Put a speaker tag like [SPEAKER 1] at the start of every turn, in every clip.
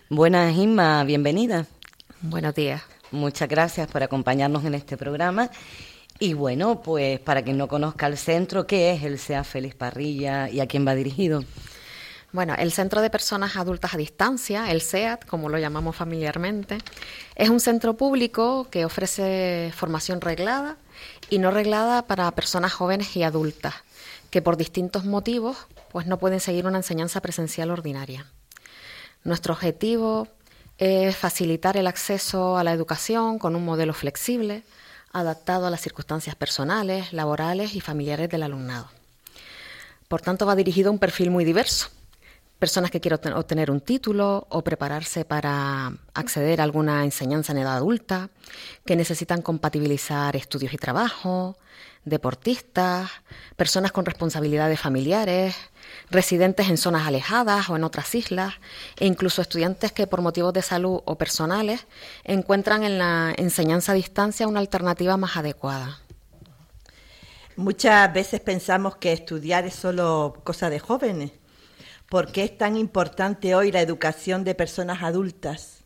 [SPEAKER 1] Buenas, Inma, bienvenida.
[SPEAKER 2] Buenos días.
[SPEAKER 1] Muchas gracias por acompañarnos en este programa. Y bueno, pues para quien no conozca el centro, ¿qué es el SEAD Félix Parrilla y a quién va dirigido?
[SPEAKER 2] Bueno, el Centro de Personas Adultas a Distancia, el SEAD, como lo llamamos familiarmente, es un centro público que ofrece formación reglada y no reglada para personas jóvenes y adultas que por distintos motivos pues no pueden seguir una enseñanza presencial ordinaria. Nuestro objetivo es facilitar el acceso a la educación con un modelo flexible, adaptado a las circunstancias personales, laborales y familiares del alumnado. Por tanto, va dirigido a un perfil muy diverso. Personas que quieren obtener un título o prepararse para acceder a alguna enseñanza en edad adulta, que necesitan compatibilizar estudios y trabajo, deportistas, personas con responsabilidades familiares, residentes en zonas alejadas o en otras islas, e incluso estudiantes que por motivos de salud o personales encuentran en la enseñanza a distancia una alternativa más adecuada.
[SPEAKER 3] Muchas veces pensamos que estudiar es solo cosa de jóvenes. ¿Por qué es tan importante hoy la educación de personas adultas?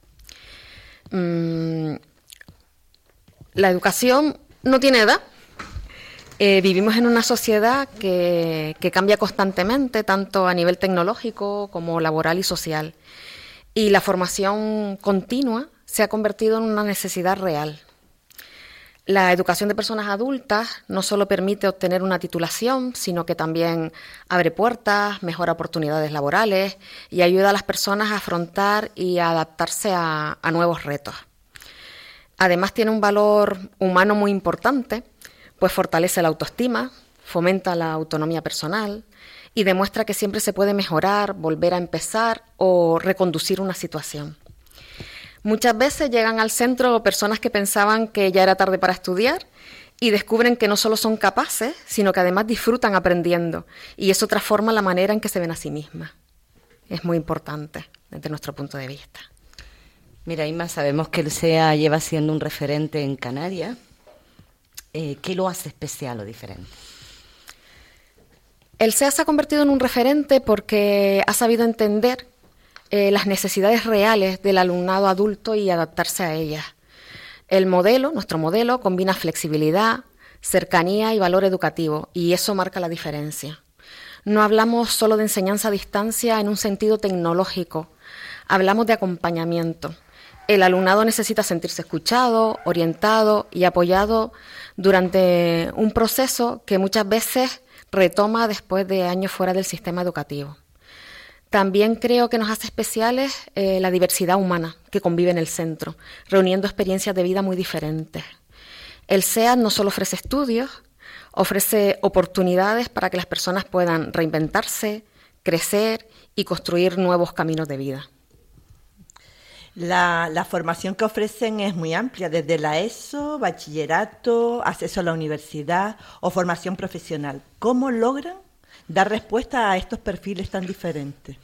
[SPEAKER 2] La educación no tiene edad. Vivimos en una sociedad que cambia constantemente, tanto a nivel tecnológico como laboral y social. Y la formación continua se ha convertido en una necesidad real. La educación de personas adultas no solo permite obtener una titulación, sino que también abre puertas, mejora oportunidades laborales y ayuda a las personas a afrontar y a adaptarse a nuevos retos. Además, tiene un valor humano muy importante, pues fortalece la autoestima, fomenta la autonomía personal y demuestra que siempre se puede mejorar, volver a empezar o reconducir una situación. Muchas veces llegan al centro personas que pensaban que ya era tarde para estudiar y descubren que no solo son capaces, sino que además disfrutan aprendiendo y eso transforma la manera en que se ven a sí mismas. Es muy importante desde nuestro punto de vista.
[SPEAKER 1] Mira, Inma, sabemos que el SEA lleva siendo un referente en Canarias. ¿Qué lo hace especial o diferente?
[SPEAKER 2] El SEA se ha convertido en un referente porque ha sabido entender las necesidades reales del alumnado adulto y adaptarse a ellas. Nuestro modelo, combina flexibilidad, cercanía y valor educativo, y eso marca la diferencia. No hablamos solo de enseñanza a distancia en un sentido tecnológico, hablamos de acompañamiento. El alumnado necesita sentirse escuchado, orientado y apoyado durante un proceso que muchas veces retoma después de años fuera del sistema educativo. También creo que nos hace especiales la diversidad humana que convive en el centro, reuniendo experiencias de vida muy diferentes. El SEAD no solo ofrece estudios, ofrece oportunidades para que las personas puedan reinventarse, crecer y construir nuevos caminos de vida.
[SPEAKER 3] La formación que ofrecen es muy amplia, desde la ESO, bachillerato, acceso a la universidad o formación profesional. ¿Cómo logran dar respuesta a estos perfiles tan diferentes?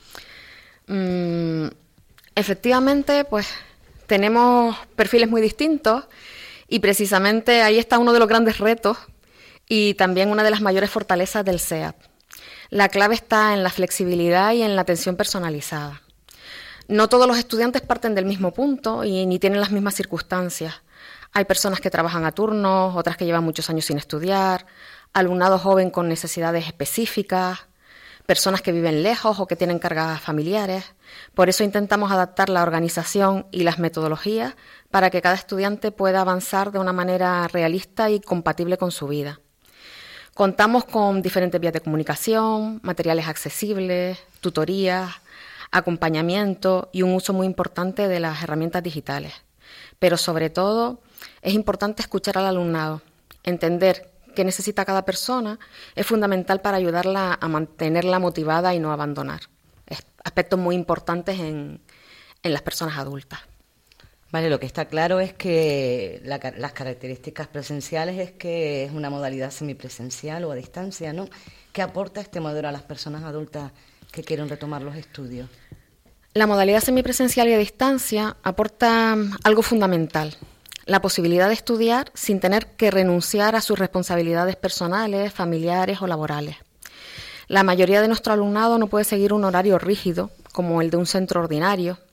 [SPEAKER 2] Efectivamente, pues tenemos perfiles muy distintos y precisamente ahí está uno de los grandes retos y también una de las mayores fortalezas del SEAD. La clave está en la flexibilidad y en la atención personalizada. No todos los estudiantes parten del mismo punto y ni tienen las mismas circunstancias. Hay personas que trabajan a turnos, otras que llevan muchos años sin estudiar, alumnado joven con necesidades específicas, personas que viven lejos o que tienen cargas familiares. Por eso intentamos adaptar la organización y las metodologías para que cada estudiante pueda avanzar de una manera realista y compatible con su vida. Contamos con diferentes vías de comunicación, materiales accesibles, tutorías, acompañamiento y un uso muy importante de las herramientas digitales. Pero sobre todo es importante escuchar al alumnado, entender qué necesita cada persona es fundamental para ayudarla a mantenerla motivada y no abandonar. Aspectos muy importantes en las personas adultas.
[SPEAKER 1] Vale, lo que está claro es que las características presenciales es que es una modalidad semipresencial o a distancia, ¿no? ¿Qué aporta este modelo a las personas adultas que quieren retomar los estudios?
[SPEAKER 2] La modalidad semipresencial y a distancia aporta algo fundamental, la posibilidad de estudiar sin tener que renunciar a sus responsabilidades personales, familiares o laborales. La mayoría de nuestro alumnado no puede seguir un horario rígido, como el de un centro ordinario,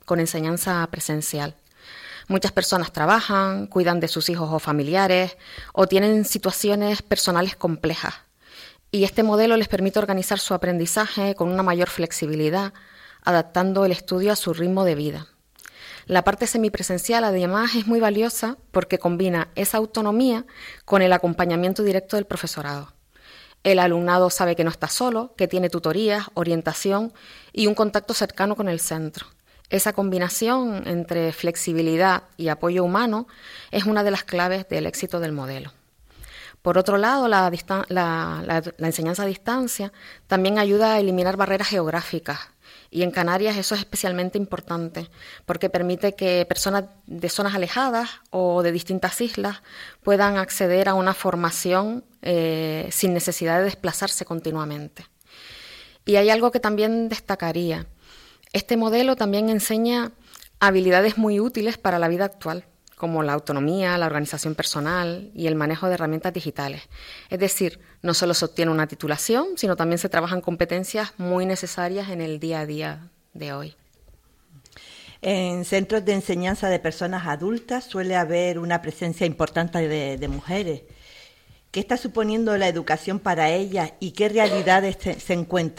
[SPEAKER 2] con enseñanza presencial. Muchas personas trabajan, cuidan de sus hijos o familiares o tienen situaciones personales complejas. Y este modelo les permite organizar su aprendizaje con una mayor flexibilidad, adaptando el estudio a su ritmo de vida. La parte semipresencial, además, es muy valiosa porque combina esa autonomía con el acompañamiento directo del profesorado. El alumnado sabe que no está solo, que tiene tutorías, orientación y un contacto cercano con el centro. Esa combinación entre flexibilidad y apoyo humano es una de las claves del éxito del modelo. Por otro lado, la enseñanza a distancia también ayuda a eliminar barreras geográficas. Y en Canarias eso es especialmente importante porque permite que personas de zonas alejadas o de distintas islas puedan acceder a una formación sin necesidad de desplazarse continuamente. Y hay algo que también destacaría. Este modelo también enseña habilidades muy útiles para la vida actual, como la autonomía, la organización personal y el manejo de herramientas digitales. Es decir, no solo se obtiene una titulación, sino también se trabajan competencias muy necesarias en el día a día de hoy.
[SPEAKER 3] En centros de enseñanza de personas adultas suele haber una presencia importante de mujeres. ¿Qué está suponiendo la educación para ellas y qué realidades se encuentran?